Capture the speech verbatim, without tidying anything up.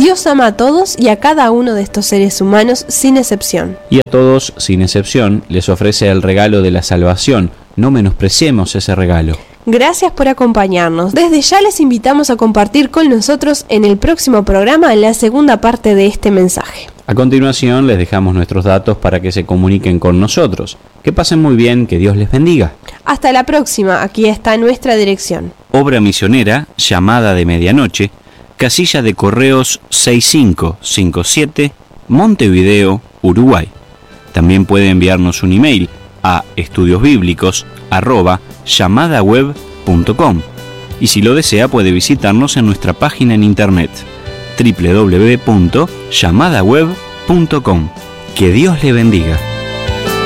Dios ama a todos y a cada uno de estos seres humanos sin excepción. Y a todos, sin excepción, les ofrece el regalo de la salvación. No menospreciemos ese regalo. Gracias por acompañarnos. Desde ya les invitamos a compartir con nosotros en el próximo programa la segunda parte de este mensaje. A continuación les dejamos nuestros datos para que se comuniquen con nosotros. Que pasen muy bien, que Dios les bendiga. Hasta la próxima, aquí está nuestra dirección. Obra misionera, Llamada de Medianoche, casilla de correos seis cinco cinco siete, Montevideo, Uruguay. También puede enviarnos un email a estudiosbíblicos arroba llamadaweb punto com y si lo desea puede visitarnos en nuestra página en internet doble u doble u doble u punto llamadaweb punto com. Que Dios le bendiga.